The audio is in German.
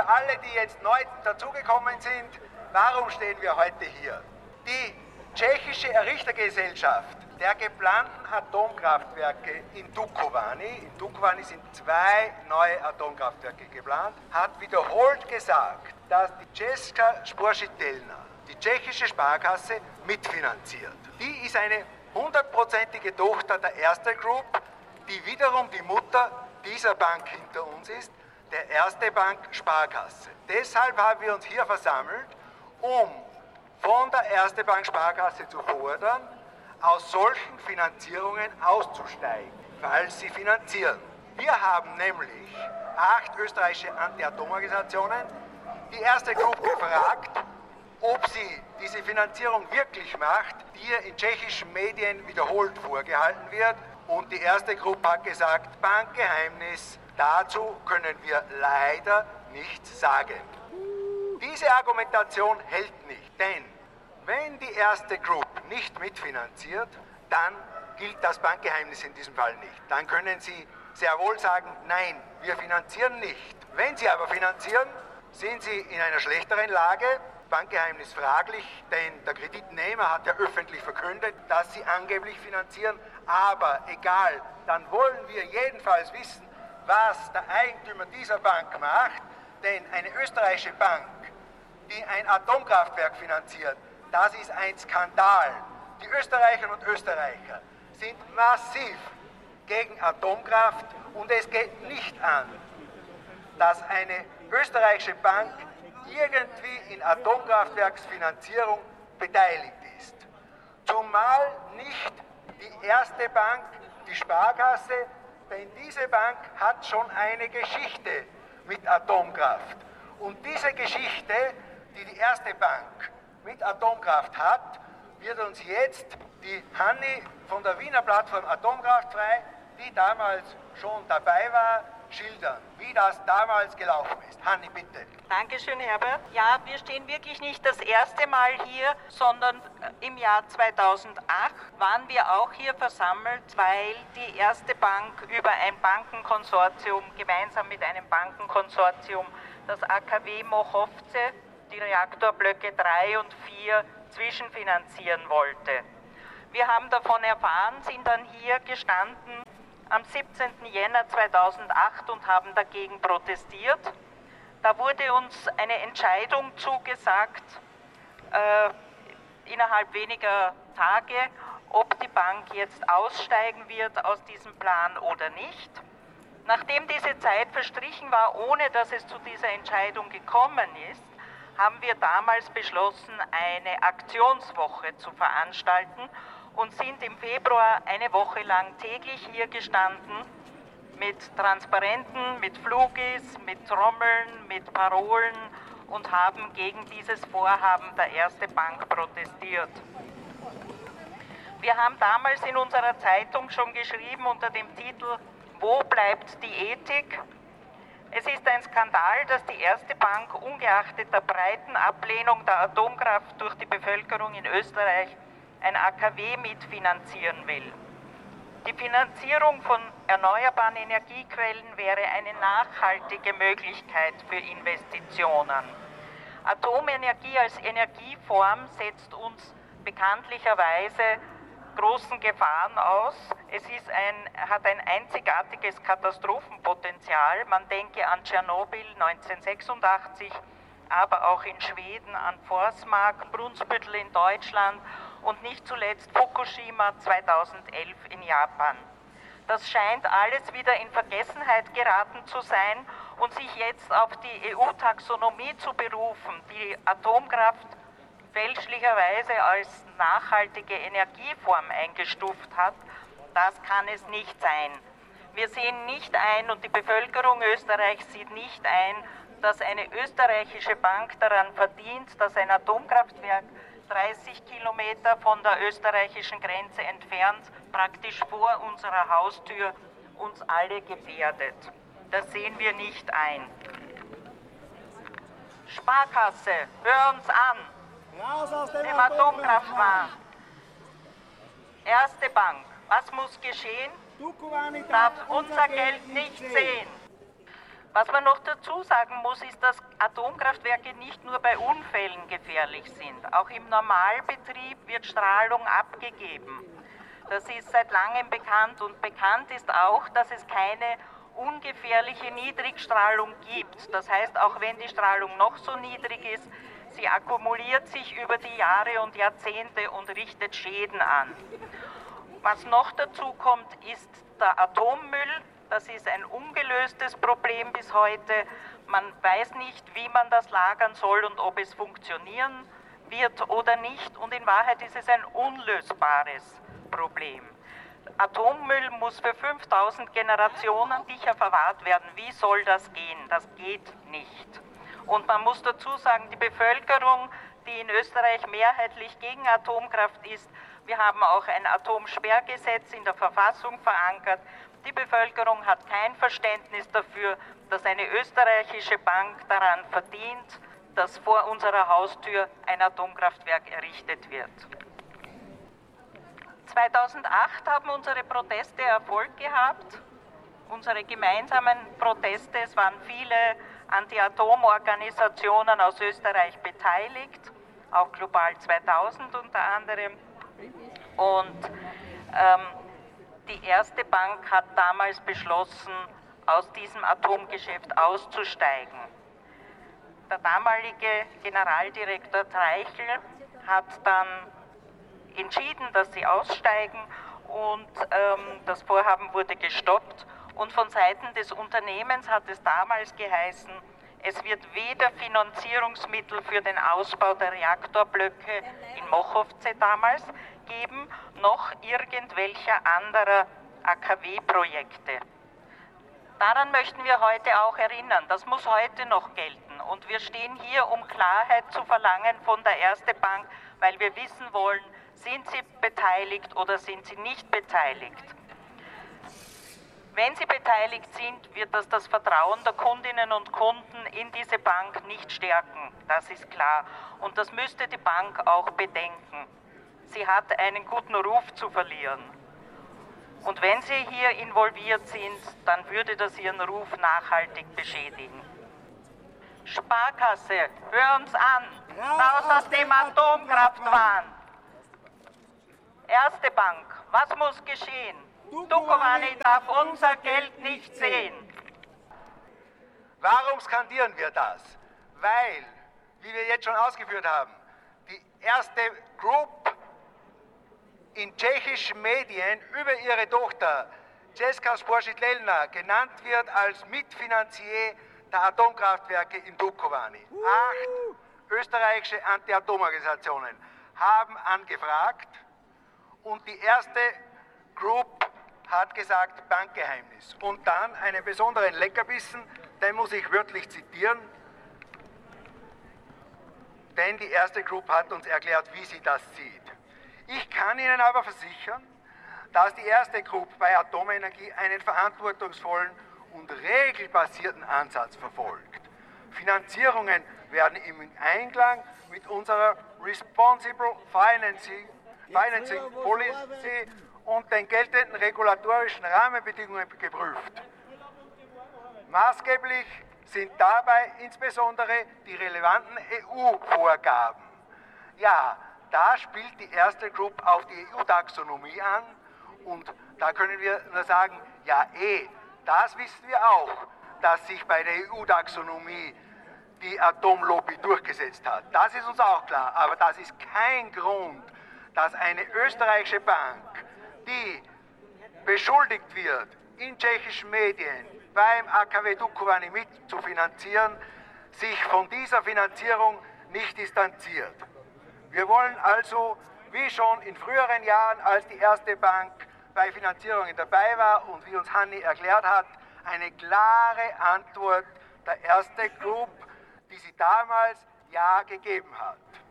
alle, die jetzt neu dazugekommen sind, warum stehen wir heute hier? Die tschechische Errichtergesellschaft der geplanten Atomkraftwerke in Dukovany sind 2 neue Atomkraftwerke geplant, hat wiederholt gesagt, dass die Česká spořitelna, die tschechische Sparkasse, mitfinanziert. Die ist eine 100%ige Tochter der Erste Group, die wiederum die Mutter dieser Bank hinter uns ist, der Erste Bank Sparkasse. Deshalb haben wir uns hier versammelt, um von der Erste Bank Sparkasse zu fordern, aus solchen Finanzierungen auszusteigen, falls sie finanzieren. Wir haben nämlich 8 österreichische Anti-Atom-Organisationen die Erste Group gefragt, ob sie diese Finanzierung wirklich macht, die ihr in tschechischen Medien wiederholt vorgehalten wird. Und die Erste Group hat gesagt, Bankgeheimnis, dazu können wir leider nichts sagen. Diese Argumentation hält nicht, denn wenn die Erste Group nicht mitfinanziert, dann gilt das Bankgeheimnis in diesem Fall nicht. Dann können Sie sehr wohl sagen, nein, wir finanzieren nicht. Wenn Sie aber finanzieren, sind Sie in einer schlechteren Lage. Bankgeheimnis fraglich, denn der Kreditnehmer hat ja öffentlich verkündet, dass sie angeblich finanzieren. Aber egal, dann wollen wir jedenfalls wissen, was der Eigentümer dieser Bank macht. Denn eine österreichische Bank, die ein Atomkraftwerk finanziert, das ist ein Skandal. Die Österreicherinnen und Österreicher sind massiv gegen Atomkraft und es geht nicht an, dass eine österreichische Bank irgendwie in Atomkraftwerksfinanzierung beteiligt ist. Zumal nicht die Erste Bank, die Sparkasse, denn diese Bank hat schon eine Geschichte mit Atomkraft. Und diese Geschichte, die die Erste Bank mit Atomkraft hat, wird uns jetzt die Hanni von der Wiener Plattform Atomkraftfrei, die damals schon dabei war, schildern, wie das damals gelaufen ist. Hanni, bitte. Dankeschön, Herbert. Ja, wir stehen wirklich nicht das erste Mal hier, sondern im Jahr 2008 waren wir auch hier versammelt, weil die Erste Bank über ein Bankenkonsortium, gemeinsam mit einem Bankenkonsortium, das AKW Mochovce, die Reaktorblöcke 3 und 4 zwischenfinanzieren wollte. Wir haben davon erfahren, sind dann hier gestanden am 17. Jänner 2008 und haben dagegen protestiert. Da wurde uns eine Entscheidung zugesagt, innerhalb weniger Tage, ob die Bank jetzt aussteigen wird aus diesem Plan oder nicht. Nachdem diese Zeit verstrichen war, ohne dass es zu dieser Entscheidung gekommen ist, haben wir damals beschlossen, eine Aktionswoche zu veranstalten und sind im Februar eine Woche lang täglich hier gestanden mit Transparenten, mit Flugis, mit Trommeln, mit Parolen und haben gegen dieses Vorhaben der Erste Bank protestiert. Wir haben damals in unserer Zeitung schon geschrieben unter dem Titel "Wo bleibt die Ethik?" Es ist ein Skandal, dass die Erste Bank ungeachtet der breiten Ablehnung der Atomkraft durch die Bevölkerung in Österreich ein AKW mitfinanzieren will. Die Finanzierung von erneuerbaren Energiequellen wäre eine nachhaltige Möglichkeit für Investitionen. Atomenergie als Energieform setzt uns bekanntlicherweise großen Gefahren aus. Es hat ein einzigartiges Katastrophenpotenzial. Man denke an Tschernobyl 1986, aber auch in Schweden an Forsmark, Brunsbüttel in Deutschland und nicht zuletzt Fukushima 2011 in Japan. Das scheint alles wieder in Vergessenheit geraten zu sein und sich jetzt auf die EU-Taxonomie zu berufen, die Atomkraft fälschlicherweise als nachhaltige Energieform eingestuft hat. Das kann es nicht sein. Wir sehen nicht ein und die Bevölkerung Österreichs sieht nicht ein, dass eine österreichische Bank daran verdient, dass ein Atomkraftwerk 30 Kilometer von der österreichischen Grenze entfernt, praktisch vor unserer Haustür, uns alle gefährdet. Das sehen wir nicht ein. Sparkasse, hör uns an! Raus aus dem Atomkraftwerk. Erste Bank, was muss geschehen? Darf unser Geld nicht sehen. Was man noch dazu sagen muss, ist, dass Atomkraftwerke nicht nur bei Unfällen gefährlich sind. Auch im Normalbetrieb wird Strahlung abgegeben. Das ist seit langem bekannt und bekannt ist auch, dass es keine ungefährliche Niedrigstrahlung gibt. Das heißt, auch wenn die Strahlung noch so niedrig ist, sie akkumuliert sich über die Jahre und Jahrzehnte und richtet Schäden an. Was noch dazu kommt, ist der Atommüll. Das ist ein ungelöstes Problem bis heute. Man weiß nicht, wie man das lagern soll und ob es funktionieren wird oder nicht. Und in Wahrheit ist es ein unlösbares Problem. Atommüll muss für 5000 Generationen sicher verwahrt werden. Wie soll das gehen? Das geht nicht. Und man muss dazu sagen, die Bevölkerung, die in Österreich mehrheitlich gegen Atomkraft ist, wir haben auch ein Atomsperrgesetz in der Verfassung verankert. Die Bevölkerung hat kein Verständnis dafür, dass eine österreichische Bank daran verdient, dass vor unserer Haustür ein Atomkraftwerk errichtet wird. 2008 haben unsere Proteste Erfolg gehabt, unsere gemeinsamen Proteste. Es waren viele Anti-Atom-Organisationen aus Österreich beteiligt, auch Global 2000 unter anderem. Und die erste Bank hat damals beschlossen, aus diesem Atomgeschäft auszusteigen. Der damalige Generaldirektor Treichel hat dann entschieden, dass sie aussteigen und das Vorhaben wurde gestoppt. Und von Seiten des Unternehmens hat es damals geheißen, es wird weder Finanzierungsmittel für den Ausbau der Reaktorblöcke in Mochovce damals geben, noch irgendwelcher anderer AKW-Projekte. Daran möchten wir heute auch erinnern. Das muss heute noch gelten. Und wir stehen hier, um Klarheit zu verlangen von der Erste Bank, weil wir wissen wollen, sind sie beteiligt oder sind sie nicht beteiligt. Wenn sie beteiligt sind, wird das Vertrauen der Kundinnen und Kunden in diese Bank nicht stärken. Das ist klar. Und das müsste die Bank auch bedenken. Sie hat einen guten Ruf zu verlieren. Und wenn sie hier involviert sind, dann würde das ihren Ruf nachhaltig beschädigen. Sparkasse, hör uns an, raus aus dem Atomkraftwahn. Erste Bank, was muss geschehen? Dukovany darf unser Geld nicht sehen. Warum skandieren wir das? Weil, wie wir jetzt schon ausgeführt haben, die erste Group in tschechischen Medien über ihre Tochter Česká spořitelna genannt wird als Mitfinanzier der Atomkraftwerke in Dukovany. 8 österreichische Anti-Atom-Organisationen haben angefragt und die erste Group hat gesagt, Bankgeheimnis. Und dann einen besonderen Leckerbissen, den muss ich wörtlich zitieren, denn die erste Group hat uns erklärt, wie sie das sieht. Ich kann Ihnen aber versichern, dass die erste Group bei Atomenergie einen verantwortungsvollen und regelbasierten Ansatz verfolgt. Finanzierungen werden im Einklang mit unserer Responsible Financing Policy und den geltenden regulatorischen Rahmenbedingungen geprüft. Maßgeblich sind dabei insbesondere die relevanten EU-Vorgaben. Ja, da spielt die erste Group auf die EU-Taxonomie an und da können wir nur sagen, ja das wissen wir auch, dass sich bei der EU-Taxonomie die Atomlobby durchgesetzt hat. Das ist uns auch klar, aber das ist kein Grund, dass eine österreichische Bank, die beschuldigt wird, in tschechischen Medien beim AKW Dukovany mitzufinanzieren, sich von dieser Finanzierung nicht distanziert. Wir wollen also, wie schon in früheren Jahren, als die erste Bank bei Finanzierungen dabei war und wie uns Hanni erklärt hat, eine klare Antwort der erste Group, die sie damals Ja gegeben hat.